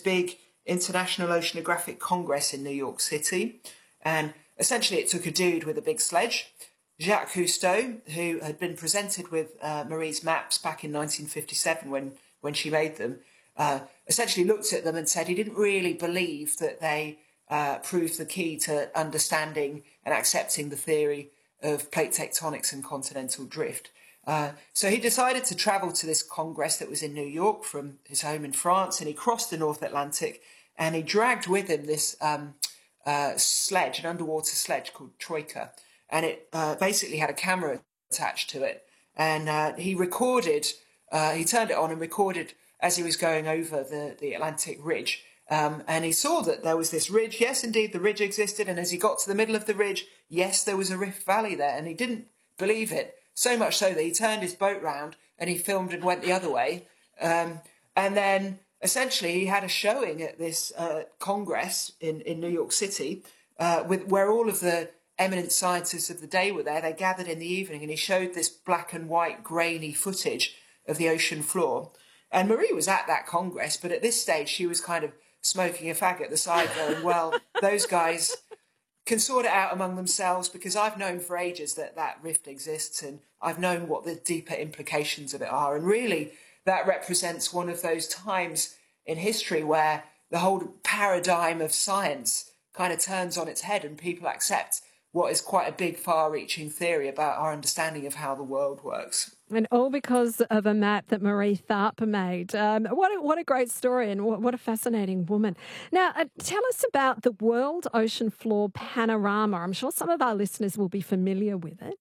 big International Oceanographic Congress in New York City. And essentially it took a dude with a big sledge, Jacques Cousteau, who had been presented with Marie's maps back in 1957 when she made them, essentially looked at them and said he didn't really believe that they proved the key to understanding and accepting the theory of plate tectonics and continental drift. So he decided to travel to this Congress that was in New York from his home in France, and he crossed the North Atlantic and he dragged with him this sledge, an underwater sledge called Troika. And it basically had a camera attached to it. And he recorded, he turned it on and recorded as he was going over the Atlantic ridge. And he saw that there was this ridge. Yes, indeed, the ridge existed. And as he got to the middle of the ridge, yes, there was a rift valley there. And he didn't believe it, so much so that he turned his boat round and he filmed and went the other way. And then essentially he had a showing at this Congress in New York City where all of the eminent scientists of the day were there. They gathered in the evening and he showed this black and white grainy footage of the ocean floor. And Marie was at that Congress, but at this stage she was kind of smoking a fag at the side going, well, those guys can sort it out among themselves, because I've known for ages that that rift exists and I've known what the deeper implications of it are. And really that represents one of those times in history where the whole paradigm of science kind of turns on its head and people accept what is quite a big, far-reaching theory about our understanding of how the world works. And all because of a map that Marie Tharp made. What a great story, and what a fascinating woman. Now, tell us about the World Ocean Floor Panorama. I'm sure some of our listeners will be familiar with it.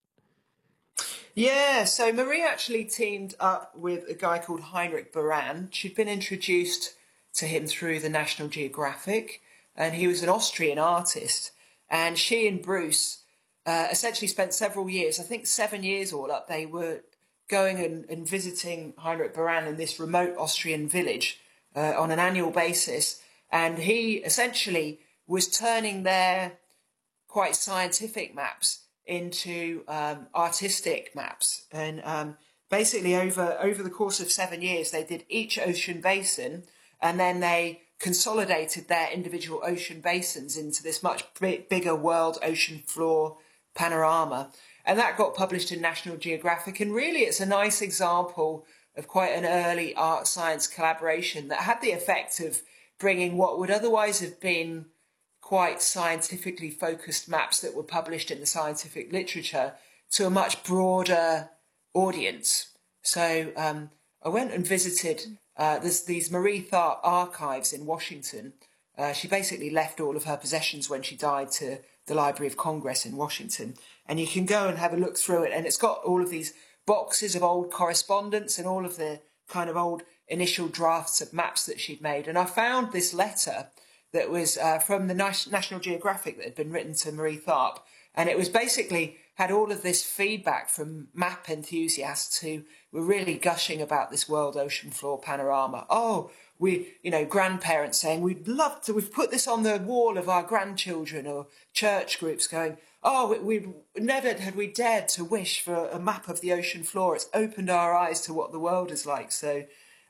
Yeah, so Marie actually teamed up with a guy called Heinrich Baran. She'd been introduced to him through the National Geographic, and he was an Austrian artist. And she and Bruce essentially spent several years, I think 7 years all up, they were going and visiting Heinrich Baran in this remote Austrian village on an annual basis. And he essentially was turning their quite scientific maps into artistic maps. And basically over the course of 7 years, they did each ocean basin, and then they consolidated their individual ocean basins into this much bigger world ocean floor panorama. And that got published in National Geographic. And really, it's a nice example of quite an early art-science collaboration that had the effect of bringing what would otherwise have been quite scientifically focused maps that were published in the scientific literature to a much broader audience. So I went and visited there's these Marie Tharp archives in Washington. She basically left all of her possessions when she died to the Library of Congress in Washington. And you can go and have a look through it. And it's got all of these boxes of old correspondence and all of the kind of old initial drafts of maps that she'd made. And I found this letter that was from the National Geographic that had been written to Marie Tharp. And it was basically had all of this feedback from map enthusiasts who were really gushing about this world ocean floor panorama. Oh, grandparents saying, we've put this on the wall of our grandchildren, or church groups going, oh, we never had we dared to wish for a map of the ocean floor. It's opened our eyes to what the world is like. So,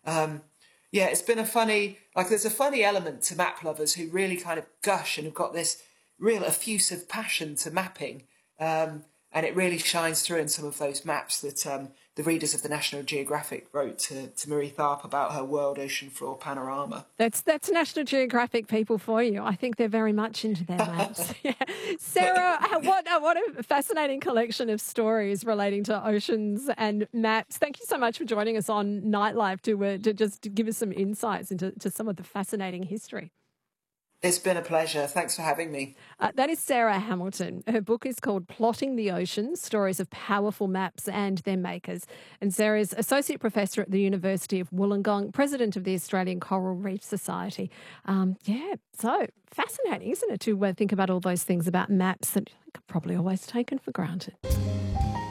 it's been there's a funny element to map lovers who really kind of gush and have got this real effusive passion to mapping. And it really shines through in some of those maps that the readers of the National Geographic wrote to Marie Tharp about her world ocean floor panorama. That's National Geographic people for you. I think they're very much into their maps. Yeah. Sarah, what a fascinating collection of stories relating to oceans and maps. Thank you so much for joining us on Nightlife to just give us some insights into some of the fascinating history. It's been a pleasure. Thanks for having me. That is Sarah Hamilton. Her book is called Plotting the Oceans, Stories of Powerful Maps and Their Makers. And Sarah is Associate Professor at the University of Wollongong, President of the Australian Coral Reef Society. So fascinating, isn't it, to think about all those things about maps that I've probably always taken for granted.